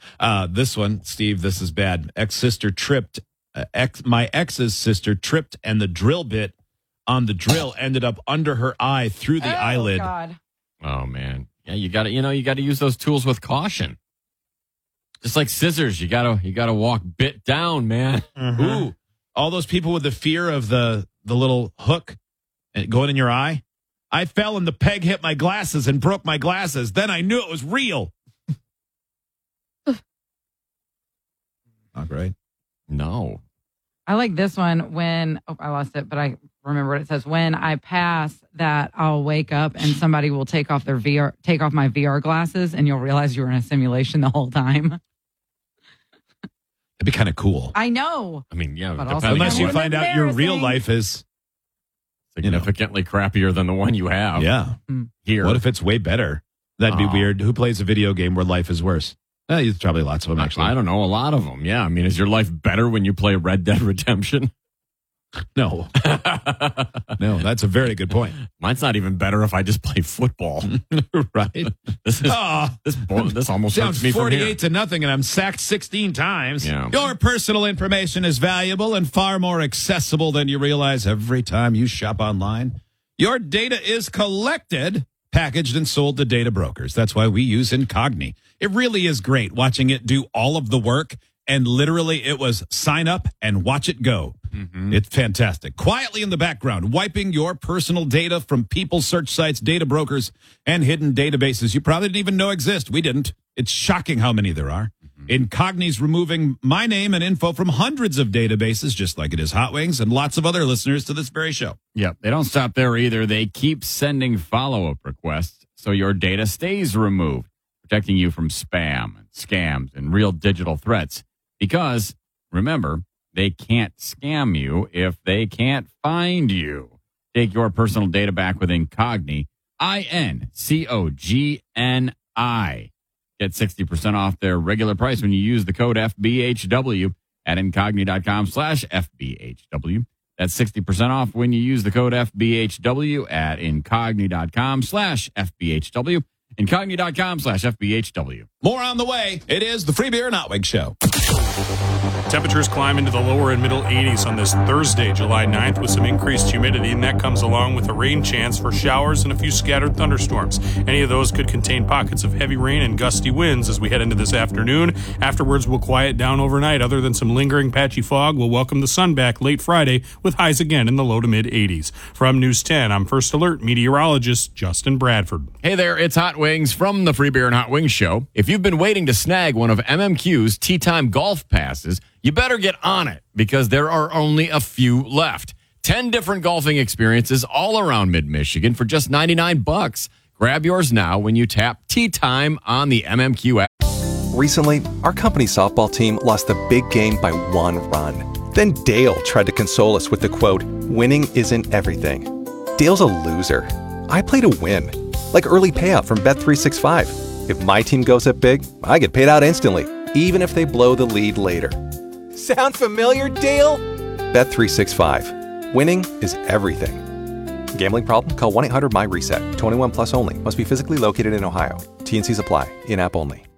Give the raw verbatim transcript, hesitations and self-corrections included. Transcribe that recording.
Uh, this one, Steve, this is bad. Ex-sister tripped. Uh, ex, my ex's sister tripped, and the drill bit on the drill ended up under her eye through the oh, eyelid. God. Oh, man. Yeah, you got to, you know, you got to use those tools with caution. Just like scissors, you got to, you got to walk bit down, man. Mm-hmm. Ooh, all those people with the fear of the the little hook going in your eye. I fell and the peg hit my glasses and broke my glasses. Then I knew it was real. Not great. No. I like this one when, oh, I lost it, but I remember what it says. When I pass that, I'll wake up and somebody will take off their V R, take off my V R glasses, and you'll realize you were in a simulation the whole time. It'd be kind of cool. I know. I mean, yeah. But also Unless you kinda find out your real embarrassing. life is significantly crappier than the one you have. Yeah. Here. What if it's way better? That'd be Oh. weird. Who plays a video game where life is worse? Eh, there's probably lots of them, actually. I don't know. A lot of them. Yeah. I mean, is your life better when you play Red Dead Redemption? No. No, that's a very good point. Mine's not even better if I just play football. Right? This is Oh, this bo- this almost sounds hurts me from here. forty-eight to nothing, and I'm sacked sixteen times. Yeah. Your personal information is valuable and far more accessible than you realize every time you shop online. Your data is collected, packaged, and sold to data brokers. That's why we use Incogni. It really is great watching it do all of the work, and literally it was sign up and watch it go. Mm-hmm. It's fantastic. Quietly in the background, wiping your personal data from people, search sites, data brokers, and hidden databases you probably didn't even know exist. We didn't. It's shocking how many there are. Mm-hmm. Incogni's removing my name and info from hundreds of databases, just like it is Hot Wings and lots of other listeners to this very show. Yep. They don't stop there either. They keep sending follow-up requests so your data stays removed, protecting you from spam and scams and real digital threats. Because, remember, they can't scam you if they can't find you. Take your personal data back with Incogni, I N C O G N I. Get sixty percent off their regular price when you use the code F B H W at Incogni.com slash FBHW. That's sixty percent off when you use the code F B H W at Incogni.com slash FBHW. Incogni.com slash FBHW. More on the way. It is the Free Beer and Hot Wings Show. Temperatures climb into the lower and middle eighties on this Thursday, July ninth, with some increased humidity, and that comes along with a rain chance for showers and a few scattered thunderstorms. Any of those could contain pockets of heavy rain and gusty winds as we head into this afternoon. Afterwards, we'll quiet down overnight. Other than some lingering patchy fog, we'll welcome the sun back late Friday with highs again in the low to mid eighties. From News ten, I'm First Alert meteorologist Justin Bradford. Hey there, it's Hot Wings from the Free Beer and Hot Wings Show. If you've been waiting to snag one of M M Q's Tea Time Golf Passes, you better get on it because there are only a few left. Ten different golfing experiences all around mid-Michigan for just ninety-nine bucks. Grab yours now when you tap Tea Time on the M M Q app. Recently, our company softball team lost the big game by one run. Then Dale tried to console us with the quote, "Winning isn't everything." Dale's a loser. I play to win. Like early payout from Bet three sixty-five. If my team goes up big, I get paid out instantly, even if they blow the lead later. Sound familiar, Dale? Bet three sixty-five. Winning is everything. Gambling problem? Call one eight hundred M Y RESET. twenty-one plus only. Must be physically located in Ohio. T and C's apply. In-app only.